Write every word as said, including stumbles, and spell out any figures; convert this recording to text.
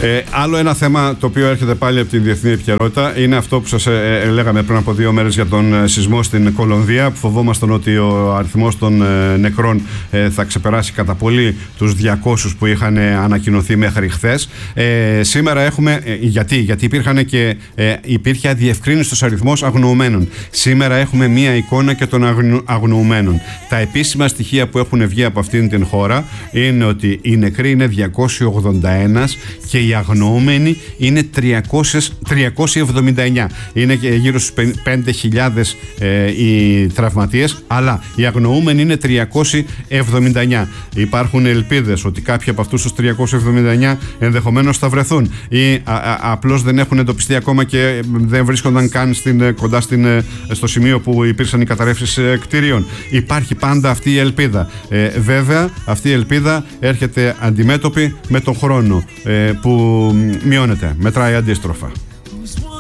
Ε, άλλο ένα θέμα το οποίο έρχεται πάλι από την διεθνή επικαιρότητα είναι αυτό που σας ε, ε, λέγαμε πριν από δύο μέρες για τον ε, σεισμό στην Κολομβία, που φοβόμασταν ότι ο αριθμός των ε, νεκρών ε, θα ξεπεράσει κατά πολύ τους διακόσιους που είχαν ε, ανακοινωθεί μέχρι χθες. Ε, σήμερα έχουμε, ε, γιατί, γιατί υπήρχαν και, ε, υπήρχε αδιευκρίνιστος αριθμός αγνοωμένων. Σήμερα έχουμε μία εικόνα και των αγνο, αγνοωμένων. Τα επίσημα στοιχεία που έχουν βγει από αυτήν την χώρα είναι ότι οι νεκροί είναι διακόσιοι ογδόντα ένα και οι αγνοούμενοι είναι τριακόσιοι εβδομήντα εννιά. Είναι γύρω στους πέντε χιλιάδες ε, οι τραυματίες, αλλά οι αγνοούμενοι είναι τριακόσιοι εβδομήντα εννιά. Υπάρχουν ελπίδες ότι κάποιοι από αυτούς τους τριακόσιοι εβδομήντα εννιά ενδεχομένως θα βρεθούν ή α, α, απλώς δεν έχουν εντοπιστεί ακόμα και δεν βρίσκονταν καν στην, κοντά στην, στο σημείο που υπήρξαν οι καταρρεύσεις κτίριων. Υπάρχει πάντα αυτή η ελπίδα. Ε, βέβαια, αυτή η ελπίδα έρχεται αντιμέτωπη με τον χρόνο ε, που μειώνεται, μετράει αντίστροφα.